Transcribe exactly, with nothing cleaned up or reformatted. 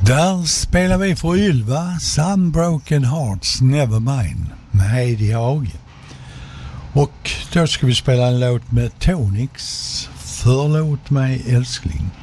Där spelar vi för Ylva Some Broken Hearts Nevermind med Heidi Hage. Och då ska vi spela en låt med Tonix, Förlåt mig älskling.